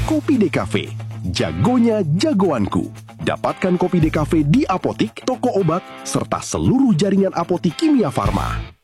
Kopi DKV, jagonya jagoanku. Dapatkan Kopi DKV di apotik, toko obat, serta seluruh jaringan apotik Kimia Farma.